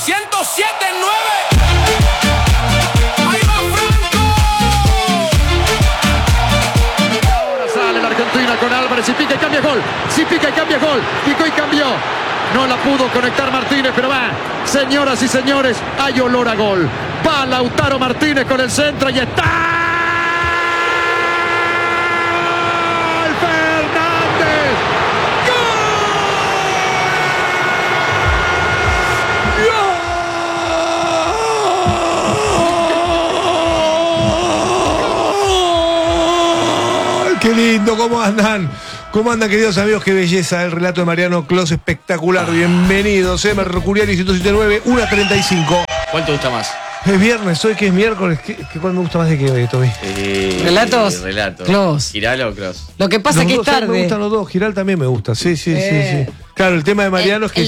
107.9. Ahí va Franco. Ahora sale la Argentina con Álvarez y pica y cambia gol. Si pica y cambia gol. Picó y cambió. No la pudo conectar Martínez, pero va. Señoras y señores, hay olor a gol. Va Lautaro Martínez con el centro y está. Qué lindo, ¿cómo andan? ¿Cómo andan, queridos amigos? Qué belleza el relato de Mariano Clos, espectacular. Bienvenidos, Mercurial 107.9, 1:35. ¿Cuál te gusta más? Es viernes, hoy que es miércoles. ¿Cuál me gusta más de qué, Tommy? ¿Relatos? Clos. ¿Giral o Clos? Lo que pasa es que es tarde. Me gustan los dos, Giral también me gusta, sí. Claro, el tema de Mariano es que... El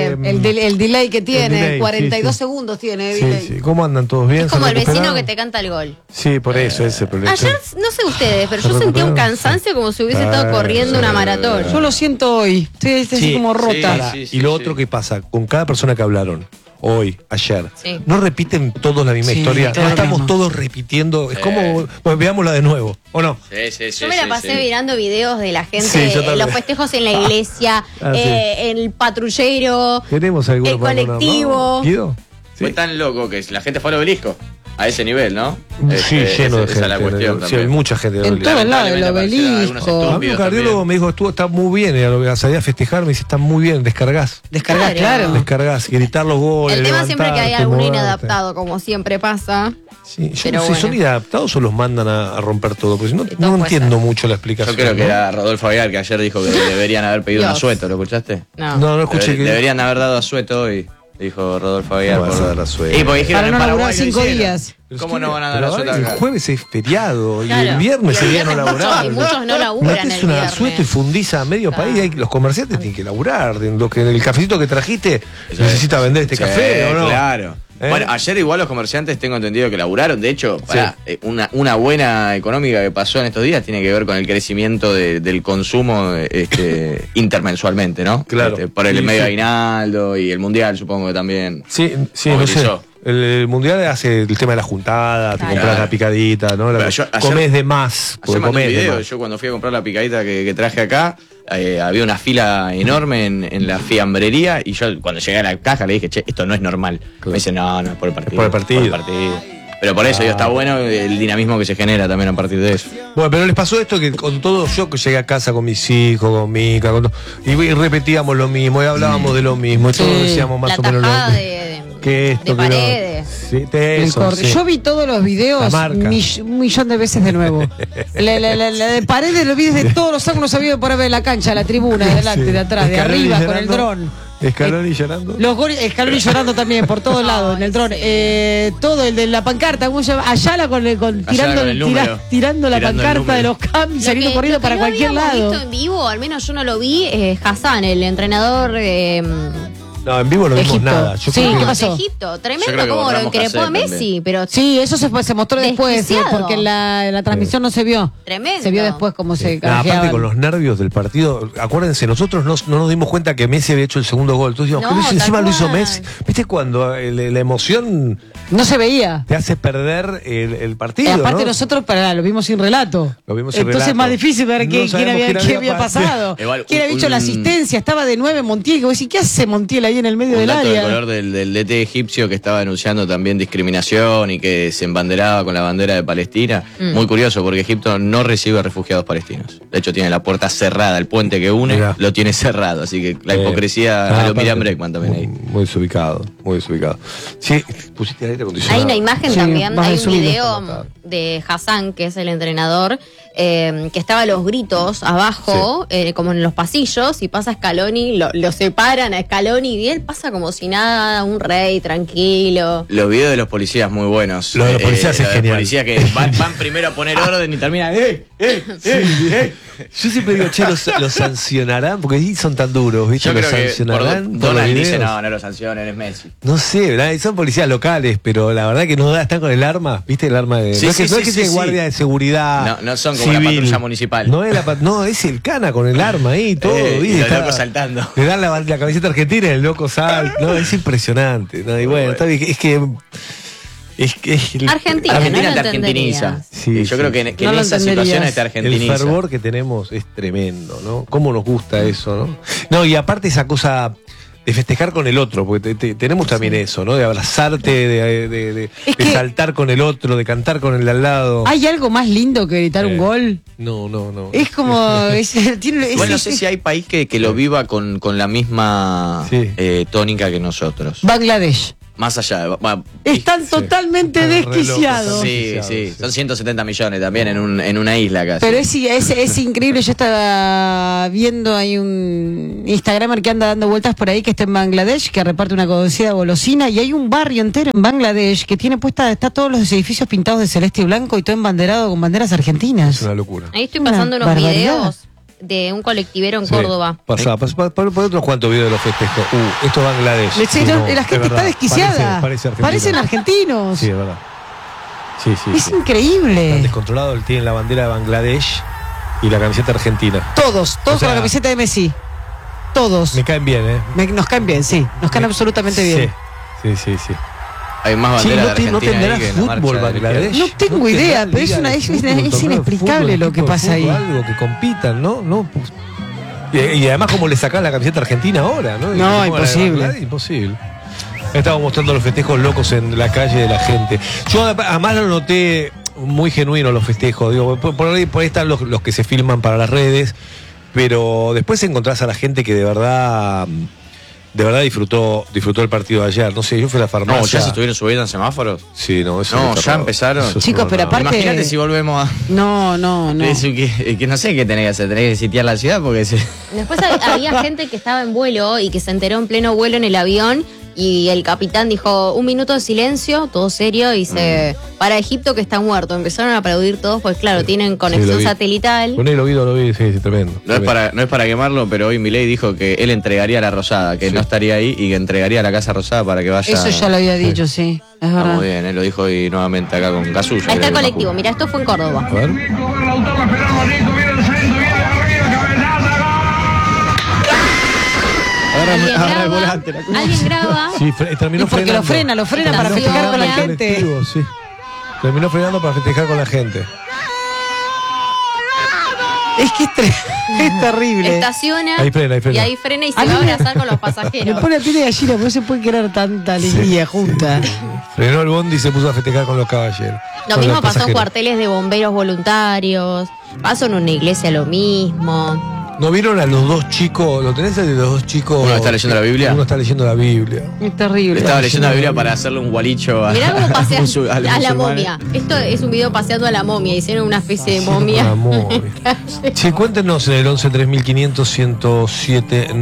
delay que tiene, delay, 42 segundos tiene de delay. Sí. ¿Cómo andan todos bien? Es como el vecino que te canta el gol. Sí, por eso, ese problema. Ayer, no sé ustedes, pero yo sentía un cansancio como si hubiese estado corriendo una maratón. Yo lo siento hoy, estoy así como rota. Y lo otro que pasa, con cada persona que hablaron, hoy, ayer, no repiten todos la misma historia, no estamos todos repitiendo, es como, pues veámosla de nuevo, ¿o no? Yo me la pasé mirando videos de la gente, los festejos en la iglesia, el patrullero, el colectivo. ¿Guido? Fue tan loco que la gente fue al obelisco. A ese nivel, ¿no? Sí, lleno de gente. Esa es la cuestión Sí, también. hay mucha gente. En todos lados del obelisco. A mí un cardiólogo me dijo, está muy bien, salí a festejar, me dice, está muy bien, descargás, claro. Descargás, gritar los goles. El tema siempre que hay algún inadaptado, como siempre pasa. Sí, yo no sé, ¿son inadaptados o los mandan a romper todo? Porque no entiendo mucho la explicación. Yo creo que era Rodolfo Aguilar que ayer dijo que deberían haber pedido un asueto, ¿lo escuchaste? No escuché. Deberían haber dado asueto hoy, dijo Rodolfo Aguilar. Y porque dijeron para en no Paraguay laburar 5 días. ¿Cómo no van a dar asueto acá? El jueves es feriado y el viernes ese día no laburar. Y muchos no laburan metes un asueto y fundís a medio país. Los comerciantes tienen que laburar. El cafecito que trajiste necesita vender este café, ¿o no? Claro. Bueno, ayer igual los comerciantes tengo entendido que laburaron. De hecho, una buena económica que pasó en estos días tiene que ver con el crecimiento del consumo intermensualmente, ¿no? Claro. Por el medio aguinaldo y el mundial, supongo que también. Sí, no sé. El mundial hace el tema de la juntada, te compras la picadita, ¿no? Comés de más. Ayer mandé un video, yo cuando fui a comprar la picadita que traje acá, había una fila enorme en la fiambrería y yo cuando llegué a la caja le dije, che, esto no es normal. Me dice, no, es por el partido. Es por el partido. Pero por eso está bueno el dinamismo que se genera también a partir de eso. Bueno, pero les pasó esto que con todo yo que llegué a casa con mis hijos, con Mica, y repetíamos lo mismo, y hablábamos de lo mismo, y todos decíamos más o menos lo mismo. Que esto, de Paredes. Yo vi todos los videos un millón de veces de nuevo. la de Paredes lo vi desde todos los ángulos habidos por ver la cancha, la tribuna, de adelante, de atrás, de arriba, con el dron. Escaloni llorando. Escaloni llorando también, por todos lados, en el dron. Todo, el de la pancarta, Ayala tirando la pancarta de los cambios, saliendo corriendo para cualquier lado. Visto en vivo, al menos yo no lo vi, Hassan, el entrenador... No, en vivo no vimos nada. ¿Qué pasó? Egipto, tremendo como lo increpó a Messi, pero... Sí, eso se mostró después, porque en la transmisión no se vio. Tremendo. Se vio después cómo se aparte con los nervios del partido, acuérdense, nosotros no nos dimos cuenta que Messi había hecho el segundo gol. Entonces dijimos, encima lo hizo Messi. ¿Viste cuando la emoción... No se veía. Te hace perder el partido, aparte nosotros lo vimos sin relato. Entonces es más difícil ver quién había pasado. ¿Quién había hecho la asistencia? Estaba de 9 Montiel. Y ¿qué hace Montiel ahí en el medio del área? El color del DT egipcio que estaba anunciando también discriminación y que se embanderaba con la bandera de Palestina. Muy curioso porque Egipto no recibe refugiados palestinos. De hecho tiene la puerta cerrada, el puente que une lo tiene cerrado. Así que la hipocresía lo Miriam Bregman también ahí. Muy desubicado. Sí, pusiste aire acondicionado. Hay una imagen también, hay un video de Hassan, que es el entrenador, que estaba a los gritos abajo, como en los pasillos, y pasa Scaloni, lo separan a Scaloni y él pasa como si nada, un rey tranquilo. Los videos de los policías muy buenos. Los de los policías es genial. Los policías que van primero a poner orden y terminan Yo siempre digo, che, los sancionarán, porque ahí son tan duros, ¿viste? Yo los creo sancionarán. que Donald dice, no lo sancionen, es Messi. No sé, ¿verdad? Son policías locales, pero la verdad que no están con el arma, ¿viste? El arma de... no es que sea guardia de seguridad. No son como la patrulla municipal. No, es el cana con el arma ahí, todo. Y los locos saltando. Le dan la camiseta argentina y el loco salta. No, es impresionante. No, y bueno, está bien, es que Argentina te argentiniza. Sí, yo creo que en No lo esas entenderías. situaciones te argentiniza. el fervor que tenemos es tremendo, ¿no? ¿Cómo nos gusta eso, no? No, y aparte esa cosa de festejar con el otro, porque tenemos también eso, ¿no? De abrazarte, de saltar con el otro, de cantar con el de al lado. ¿Hay algo más lindo que gritar un gol? No. Es como... Bueno, no sé si hay país que lo viva con la misma tónica que nosotros. Bangladesh. Más allá de... Están totalmente desquiciados. Sí. Son 170 millones también en una isla casi. Pero es increíble. Yo estaba viendo, hay un Instagramer que anda dando vueltas por ahí que está en Bangladesh, que reparte una conocida golosina, y hay un barrio entero en Bangladesh que tiene está todos los edificios pintados de celeste y blanco y todo embanderado con banderas argentinas. Es una locura. Ahí estoy pasando Una unos barbaridad. videos de un colectivero en Córdoba. Por otros cuantos videos de los festejos. Esto es Bangladesh. La gente está desquiciada. Parecen argentinos. Sí, es verdad. Sí. Es increíble. Están descontrolados, tienen la bandera de Bangladesh y la camiseta argentina. Todos O sea, con la camiseta de Messi. Todos. Me caen bien, ¿eh? Nos caen bien, sí. Nos caen absolutamente bien. Sí. Hay más banderas de Argentina no tendrá ahí que en la fútbol marcha de la Bangladesh. No tengo idea, pero es inexplicable lo que pasa ahí. Algo que compitan, ¿no? Pues, y además como le sacan la camiseta argentina ahora, ¿no? No, imposible. Imposible. Estamos mostrando los festejos locos en la calle de la gente. Yo además lo noté muy genuino los festejos. Digo, por ahí están los que se filman para las redes, pero después encontrás a la gente que de verdad disfrutó el partido de ayer. No sé, yo fui a la farmacia. No, ¿ya se estuvieron subiendo en semáforos? Sí, no, eso No, es ya empezaron. eso es Chicos, pero horror. aparte- Imagínate si volvemos a... No. Es que no sé qué tenés que hacer, tenés que sitiar la ciudad porque Después había gente que estaba en vuelo y que se enteró en pleno vuelo en el avión y el capitán dijo 1 minuto de silencio, todo serio, y para Egipto que está muerto. Empezaron a aplaudir todos, pues claro, tienen lo conexión vi. satelital. Con él lo vi, sí, tremendo. No es para quemarlo, pero hoy Milei dijo que él entregaría la Rosada, que no estaría ahí y que entregaría la Casa Rosada para que vaya. Eso ya lo había dicho, sí. Es Está verdad. muy bien, él lo dijo hoy nuevamente acá con Gasulla. Ahí está el colectivo, mira, esto fue en Córdoba. A ver. Alguien graba. Sí, terminó Y porque lo frenando. frena para festejar con la Estaciona. gente. Colectivo, sí. Terminó frenando para festejar con la gente. Es que es terrible. Estaciona, Ahí frena. y ahí frena y se A va a mí me- abrazar con los Me pasajeros. pone a piel de gallina, pero no se puede crear tanta alegría junta. Frenó el bondi y se puso a festejar con los caballeros. Lo Con mismo los pasó en pasajeros. cuarteles de bomberos voluntarios. Pasó en una iglesia lo mismo. ¿No vieron a los dos chicos? ¿Lo tenés de los dos chicos? ¿Uno está leyendo la Biblia? Uno está leyendo la Biblia. Es terrible. Estaba leyendo la Biblia para hacerle un gualicho a, Mirá cómo pasea a los a la musulmanes. momia. Esto es un video paseando a la momia. Hicieron una especie de Por momia. amor. Sí, cuéntenos en el 11 3500 1079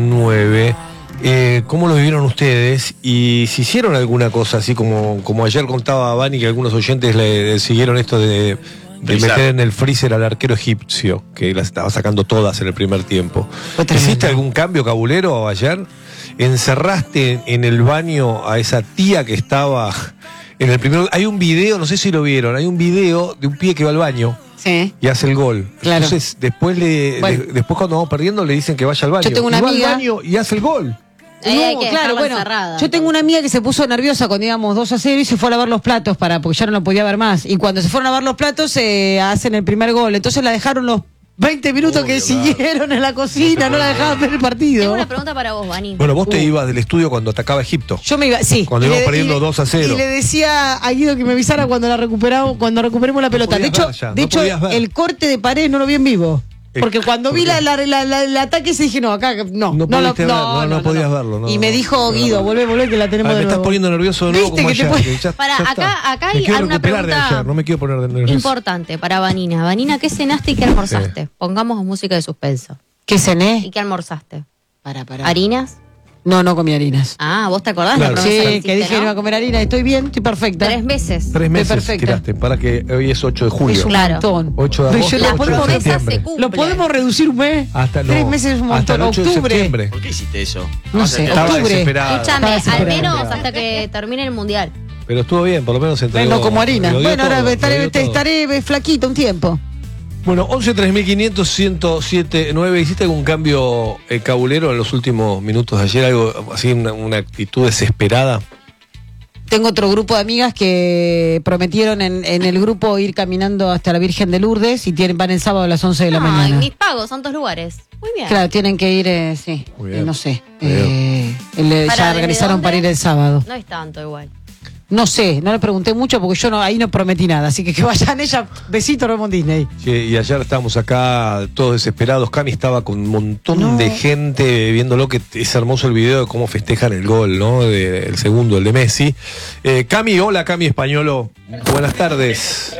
cómo lo vivieron ustedes y si hicieron alguna cosa así como ayer contaba Vani que algunos oyentes le siguieron esto de Frizar. meter en el freezer al arquero egipcio, que las estaba sacando todas en el primer tiempo. Fue tremendo. ¿Hiciste algún cambio cabulero ayer? ¿Encerraste en el baño a esa tía que estaba en el primer... Hay un video, no sé si lo vieron, hay un video de un pibe que va al baño Sí. y hace el gol. Claro. Entonces, después después cuando vamos perdiendo le dicen que vaya al baño. Yo tengo una Y va amiga- al baño y hace el gol. Hay que dejarla encerrada. Yo tengo una amiga que se puso nerviosa cuando íbamos 2-0 y se fue a lavar los platos porque ya no lo podía ver más. Y cuando se fueron a lavar los platos hacen el primer gol. Entonces la dejaron los 20 minutos que siguieron en la cocina, no la dejaban ver el partido. Tengo una pregunta para vos, Vani. Bueno, vos te ibas del estudio cuando atacaba Egipto. Yo me iba, sí. Cuando Y íbamos le- perdiendo y le- 2-0. Y le decía a Guido que me avisara cuando recuperemos la pelota. podías De hecho, ver ya, de no hecho podías ver. el corte de pared no lo vi en vivo. Porque cuando vi el ataque se dije, no, acá no. No pudiste verlo, no podías verlo, no. Y me dijo Guido, volvé, que la tenemos Me de estás nuevo. poniendo nervioso de nuevo ¿Viste como que te ayer. pone- que ya- Para, ya acá está. hay Me quiero una recuperar de pregunta ayer, no me quiero poner nervioso. importante para Vanina. Vanina, ¿qué cenaste y qué almorzaste? Pongamos música de suspenso. ¿Qué cené? ¿Y qué almorzaste? Para. ¿Harinas? No comí harinas. Ah, ¿vos te acordás Claro. la promesa Sí, hiciste, que dije ¿no? que iba a comer harina. Estoy bien, estoy perfecta. 3 meses. 3 meses perfecta. tiraste, para que hoy es 8 de julio. Es un Claro. montón. 8 de Pero agosto, yo- Las 8 de promesas septiembre. se cumplen. ¿Lo podemos reducir un mes? Hasta no, 3 meses es un hasta montón. el 8 de Octubre. septiembre. ¿Por qué hiciste eso? No sé, Estaba octubre. desesperado. Escúchame, Estaba al desesperado. menos hasta que termine el mundial. Pero estuvo bien, por lo menos entregó. No como harina. lo dio Bueno, todo, ahora lo dio todo. estaré flaquita un tiempo. Bueno, 11 3500 107 9. ¿Hiciste algún cambio cabulero en los últimos minutos de ayer? Algo así, una actitud desesperada. Tengo otro grupo de amigas que prometieron en el grupo ir caminando hasta la Virgen de Lourdes y van el sábado a las 11 de la mañana. Mis pagos, santos lugares. Muy bien. Claro, tienen que ir, sí, Muy bien. no sé. Muy bien. Ya organizaron para ir el sábado. No es tanto igual. No sé, no le pregunté mucho porque yo ahí no prometí nada. Así que vayan ella, besito Ramón Disney. Sí, y ayer estábamos acá todos desesperados. Cami estaba con un montón de gente viéndolo, que es hermoso el video de cómo festejan el gol, ¿no? El segundo, el de Messi. Cami, hola Cami Españolo. Buenas tardes.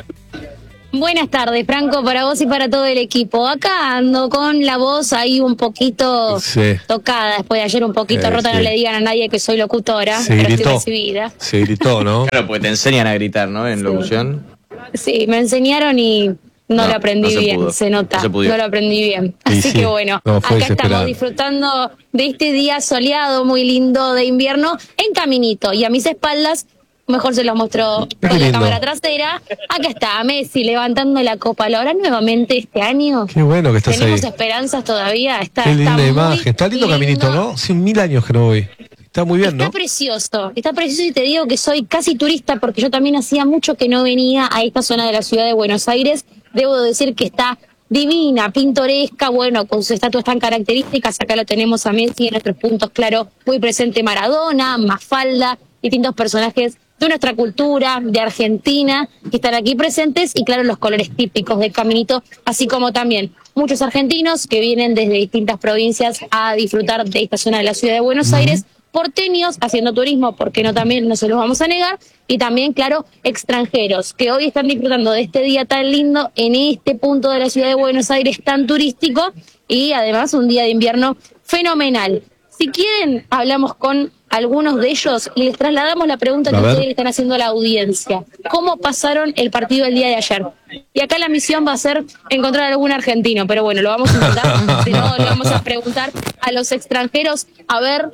Buenas tardes, Franco, para vos y para todo el equipo. Acá ando con la voz ahí un poquito tocada, después de ayer un poquito rota, sí. no le digan a nadie que soy locutora, Se pero gritó. estoy recibida. Se gritó, ¿no? Claro, porque te enseñan a gritar, ¿no? En locución. Sí, me enseñaron y no lo aprendí no se bien, pudo. se nota, No se pudo. no lo aprendí bien. Y Así sí. que bueno, No, fue acá estamos desesperante. disfrutando de este día soleado, muy lindo de invierno, en caminito, y a mis espaldas, mejor se los muestro Qué con la lindo. cámara trasera, acá está Messi levantando la copa. ¿Lo hará nuevamente este año? Qué bueno que estás ¿Tenemos ahí. esperanzas todavía? Está Qué linda muy imagen. Está lindo caminito, ¿no? Hace 1000 años que no voy. Está muy bien, Está ¿no? precioso y te digo que soy casi turista porque yo también hacía mucho que no venía a esta zona de la ciudad de Buenos Aires. Debo decir que está divina, pintoresca, bueno, con sus estatuas tan características. Acá lo tenemos a Messi, en otros puntos, claro, muy presente Maradona, Mafalda, distintos personajes de nuestra cultura, de Argentina, que están aquí presentes, y claro, los colores típicos del caminito, así como también muchos argentinos que vienen desde distintas provincias a disfrutar de esta zona de la ciudad de Buenos Aires, porteños haciendo turismo, porque no, también no se los vamos a negar, y también, claro, extranjeros que hoy están disfrutando de este día tan lindo en este punto de la ciudad de Buenos Aires tan turístico, y además un día de invierno fenomenal. Si quieren, hablamos con algunos de ellos y les trasladamos la pregunta que A ver. ustedes le están haciendo a la audiencia. ¿Cómo pasaron el partido el día de ayer? Y acá la misión va a ser encontrar algún argentino, pero bueno, lo vamos a intentar. Si no, le vamos a preguntar a los extranjeros a ver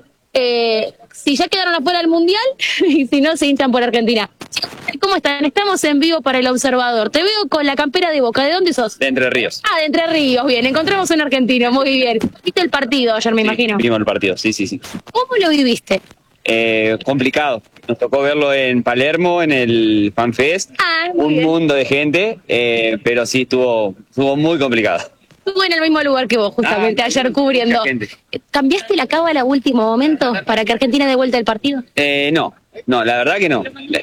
si ya quedaron afuera del Mundial y si no, se hinchan por Argentina. ¿Cómo están? Estamos en vivo para El Observador. Te veo con la campera de Boca. ¿De dónde sos? De Entre Ríos. Ah, de Entre Ríos. Bien, encontramos un argentino. Muy bien. ¿Viste el partido ayer, me imagino? Vimos el partido, sí. ¿Cómo lo viviste? Complicado. Nos tocó verlo en Palermo, en el FanFest. Ah, muy Un bien. mundo de gente, pero sí estuvo muy complicado. Estuve en el mismo lugar que vos, justamente, Ah, ayer cubriendo. mucha gente. ¿Cambiaste la cábala a último momento para que Argentina dé vuelta el partido? No, la verdad que no.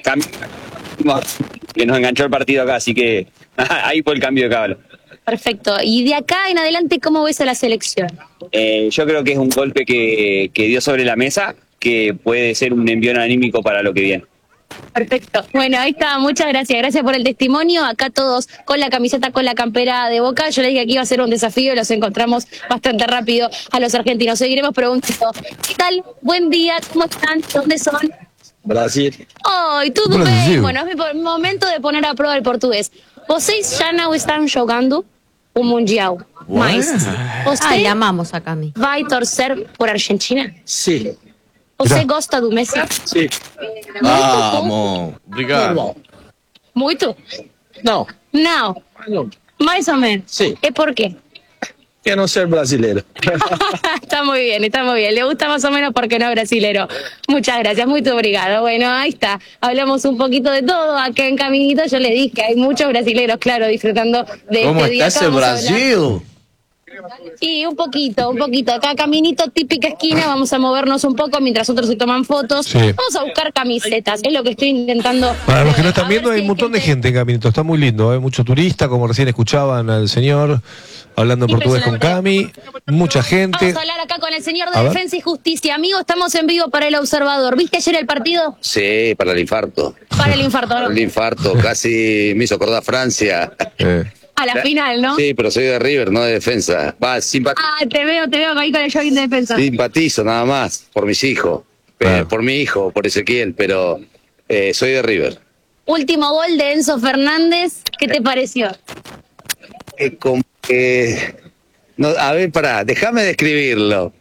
Que nos enganchó el partido acá, así que ahí fue el cambio de cábala. Perfecto. Y de acá en adelante, ¿cómo ves a la selección? Yo creo que es un golpe que dio sobre la mesa, que puede ser un envión anímico para lo que viene. Perfecto. Bueno, ahí está. Muchas gracias. Gracias por el testimonio. Acá todos con la camiseta, con la campera de Boca. Yo les dije que iba a ser un desafío y los encontramos bastante rápido a los argentinos. Seguiremos preguntando. ¿Qué tal? Buen día. ¿Cómo están? ¿Dónde son? Brasil. Oi, tudo Brasil. bem? Bueno, es mi momento de poner a prueba el portugués. Vocês já não estão jogando o Mundial, mas Ay, você la amamos a Cami. vai torcer por Argentina? Sí. Você gosta do Messi? Sí. Vamos. Obrigado. Muito? No. Não. No. Mais ou menos. Sí. ¿Y por qué? Que no ser brasileiro. Está muy bien, está muy bien. Le gusta más o menos porque no es brasilero. Muchas gracias, muy obrigado. Bueno, ahí está. Hablamos un poquito de todo acá en Caminito. Yo le dije que hay muchos brasileros, claro, disfrutando de ¿Cómo este día. está Acá ese vamos a hablar- Brasil? Sí, un poquito. Acá Caminito, típica esquina, vamos a movernos un poco mientras otros se toman fotos. Sí. Vamos a buscar camisetas, es lo que estoy intentando. Para los que no a están ver viendo, si hay un montón de gente en Caminito. Está muy lindo, mucho turista, como recién escuchaban al señor hablando portugués con Cami. Mucha gente. Vamos a hablar acá con el señor A de ver. Defensa y Justicia. Amigo, estamos en vivo para El Observador. ¿Viste ayer el partido? Sí, para el infarto. Para el infarto, ¿no? El infarto, casi me hizo acordar a Francia. A la final, ¿no? Sí, pero soy de River, no de defensa. Va, Ah, te veo ahí con el jogging de defensa. simpatizo nada más por mis hijos. Claro. Por mi hijo, por Ezequiel, pero soy de River. Último gol de Enzo Fernández, ¿qué te pareció? Como que... No, a ver, pará, déjame describirlo.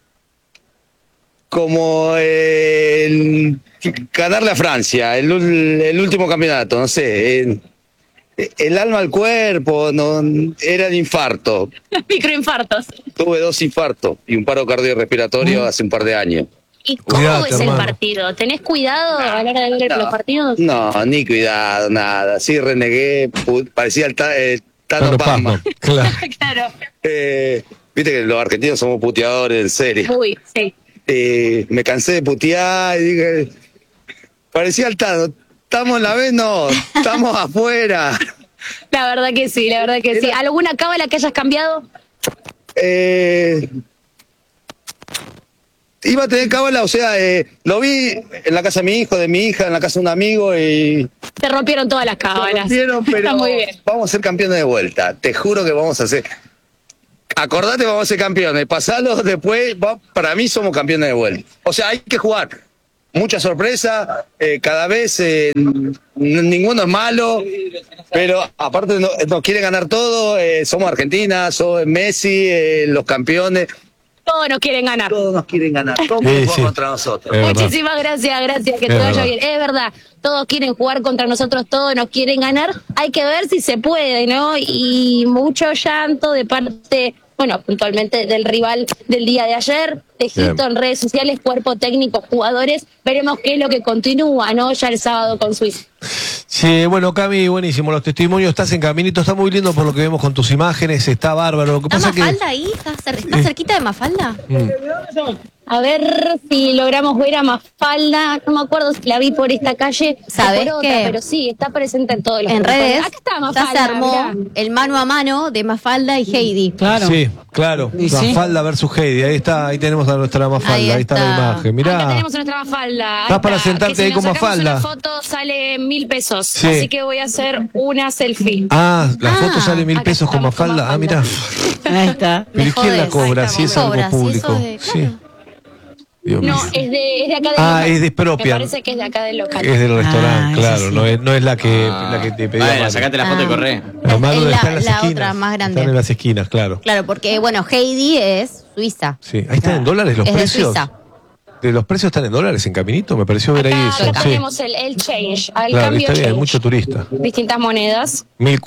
Como ganarle a Francia, el último campeonato, no sé. El alma al cuerpo, no, era el infarto. Microinfartos. Tuve 2 infartos y un paro cardiorrespiratorio hace un par de años. ¿Y cómo Cuidate, es hermano. el partido? ¿Tenés cuidado a la hora de ver los partidos? No, ni cuidado, nada. Sí, renegué, parecía el Tano Tano Pazman. Pazman, claro. Claro. Viste que los argentinos somos puteadores, en serio. Uy, sí. Me cansé de putear y dije, parecía el Tano. ¿Estamos en la B? No, estamos afuera. La verdad que sí, la verdad que sí. ¿Alguna cábala que hayas cambiado? Iba a tener cábala, o sea, lo vi en la casa de mi hijo, de mi hija, en la casa de un amigo y... Te rompieron todas las cábalas. rompieron, pero Está muy bien. vamos a ser campeones de vuelta. Te juro que vamos a ser... Acordate, vamos a ser campeones. Pasalo después, para mí somos campeones de vuelta. O sea, hay que jugar. Mucha sorpresa, cada vez ninguno es malo, pero aparte nos quieren ganar todo. Somos Argentina, somos Messi, los campeones. Todos nos quieren ganar. Todos nos quieren ganar. Todos Sí, quieren jugar sí. contra nosotros. Es verdad. Muchísimas gracias, que Es te vaya verdad. bien. Es verdad, todos quieren jugar contra nosotros, todos nos quieren ganar. Hay que ver si se puede, ¿no? Y mucho llanto de parte, bueno, puntualmente del rival del día de ayer, de Egipto Bien. en redes sociales, cuerpo técnico, jugadores. Veremos qué es lo que continúa, ¿no? Ya el sábado con Suiza. Sí, bueno, Cami, buenísimo. Los testimonios, estás en caminito, está muy lindo por lo que vemos con tus imágenes, está bárbaro. Lo que ¿Está pasa que. Mafalda ahí? ¿Está cerquita de Mafalda? A ver si logramos ver a Mafalda. No me acuerdo si la vi por esta calle o ¿Sabés por otra, qué? pero sí, está presente en todos los En rincones. redes Acá está ya Mafalda, se armó mirá. el mano a mano de Mafalda y Heidi. Claro. Sí, claro. Y sí. Mafalda versus Heidi. Ahí está, ahí tenemos a nuestra Mafalda, Ahí ahí está la está. imagen. Acá Mirá. tenemos a nuestra Mafalda. Ahí Estás para está, sentarte que si ahí nos con sacamos Mafalda. una foto sale 1.000 pesos. Sí. Así que voy a hacer una selfie. Ah, la foto Ah, sale 1.000 acá pesos con estamos con Mafalda. Ah, Mafalda. mirá. Ahí está. Pero ¿y quién la jodés. cobra Ahí si es estamos. algo Cobra, si público? eso es de- Sí. Dios No, mío. es de acá del Ah, local. es de propia. Me parece que es de acá del local. Es del restaurante, Ah, claro. eso sí. No es la que te pedía. Bueno, Manu. sacate la foto y corre. La Manu Es está en las la esquinas. otra más grande. Están en las esquinas, claro. Claro, porque, bueno, Heidi es suiza. Sí. Ahí están en dólares los Es de precios. Suiza. ¿De los precios están en dólares en Caminito? Me pareció ver ahí Acá, eso. acá Sí. tenemos el change, al Claro, cambio está bien, hay change. mucho turista. Distintas monedas.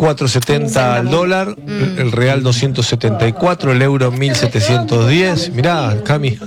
1.470 al dólar, el real 274, el euro 1.710. Mirá, Cami,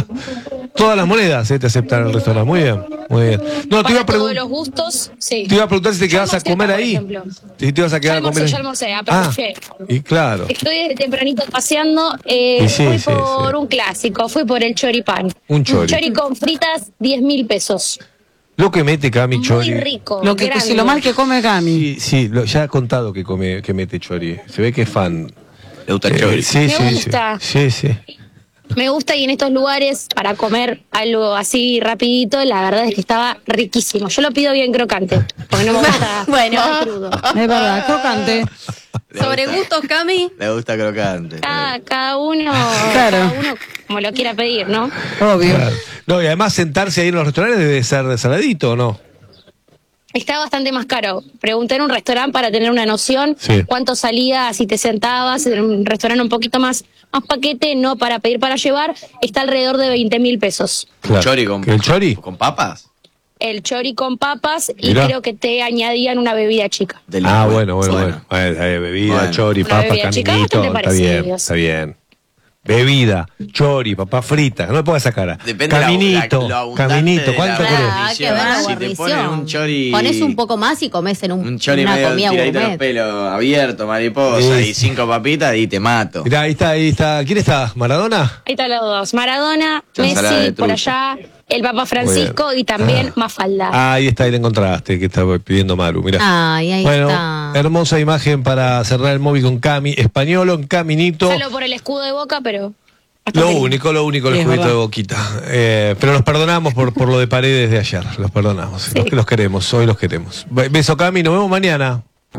todas las monedas te aceptan en el restaurante. Muy bien, muy bien. No, te iba Para a todos los preguntar. gustos, sí. Te iba a preguntar si te Yo quedabas a almorcé comer acá, por ahí. ejemplo. Si te ibas a quedar a comer ahí. Ya almorcé, aproveché. Y claro. Estoy desde tempranito paseando. Y sí, fui sí, por sí. un clásico, fui por el choripán. Un chori. Chori con fritas, 10.000 pesos. Lo que mete Cami Muy Chori. rico. Lo que grande. si lo mal que come Cami. Sí, ya ha contado que mete Chori. Se ve que es fan. Le gusta el chori. Sí, Me sí, gusta. sí. Sí, sí. Me gusta y en estos lugares para comer algo así rapidito, la verdad es que estaba riquísimo. Yo lo pido bien crocante, porque no me gusta Bueno. nada crudo. Es verdad, crocante. Sobre gustos, Cami. Le gusta crocante. Cada uno, Claro. cada uno como lo quiera pedir, ¿no? Obvio. Claro. No, y además sentarse ahí en los restaurantes debe ser saladito, ¿o no? Está bastante más caro. Pregunté en un restaurante para tener una noción Sí. cuánto salía si te sentabas en un restaurante un poquito más paquete, no para pedir para llevar, está alrededor de 20.000 pesos. Claro. Chori con, ¿El chori? con papas. El chori con papas y Mirá. creo que te añadían una bebida chica. Del Ah, licuado. bueno. Bebida, Bueno. chori, Una papa, bebida chica, caminito. bastante Está bien, parecidos. está bien. Bebida, chori, papá frita. No me pongas esa cara. Depende Caminito, lo abundante caminito. de ¿Cuánto la querés? Ah, hay que ver la Si te guarnición. ponen un chori. Pones un poco más y comes en Un chori una medio comida tiradito los gourmet. pelos, abierto, mariposa, Sí. y 5 papitas y te mato. Mirá, ahí está. ¿Quién está? ¿Maradona? Ahí están los dos. Maradona, Ensalada Messi de por trucha. allá, el Papa Francisco y también Mafalda. Ahí está, ahí la encontraste, que estaba pidiendo Maru, mirá. Ay, ahí bueno, está. hermosa imagen para cerrar el móvil con Cami. Españolo en Caminito. Solo por el escudo de Boca, pero... bastante Lo lindo. único, el Sí, es escudito verdad. de Boquita. Pero los perdonamos por lo de Paredes de ayer. Los perdonamos. Los queremos, hoy los queremos. Beso, Cami, nos vemos mañana.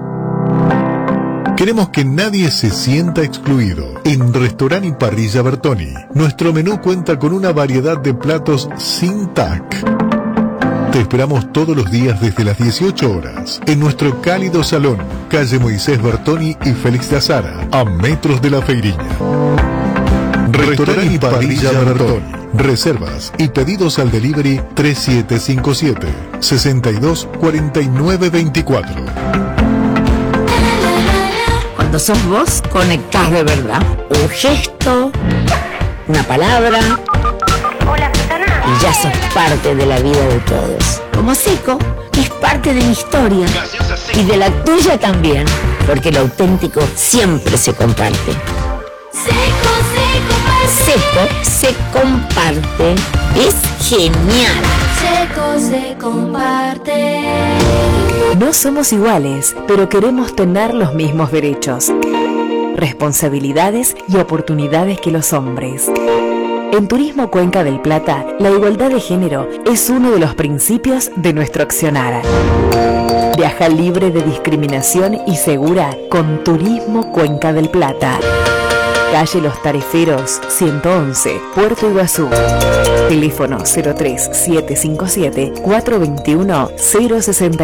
Queremos que nadie se sienta excluido. En Restaurant y Parrilla Bertoni, nuestro menú cuenta con una variedad de platos sin TAC. Te esperamos todos los días desde las 18 horas en nuestro cálido salón, calle Moisés Bertoni y Félix de Azara, a metros de la Feiriña. Restaurant y Parrilla Bertoni. Reservas y pedidos al delivery 3757 624924. Cuando sos vos, conectás de verdad. Un gesto, una palabra, y ya sos parte de la vida de todos. Como Seco, que es parte de mi historia y de la tuya también, porque lo auténtico siempre se comparte. Seco se comparte. Es genial. Seco se comparte. No somos iguales, pero queremos tener los mismos derechos, responsabilidades y oportunidades que los hombres. En Turismo Cuenca del Plata, la igualdad de género es uno de los principios de nuestro accionar. Viaja libre de discriminación y segura con Turismo Cuenca del Plata. Calle Los Tariferos, 111, Puerto Iguazú. Teléfono 03757 421 060.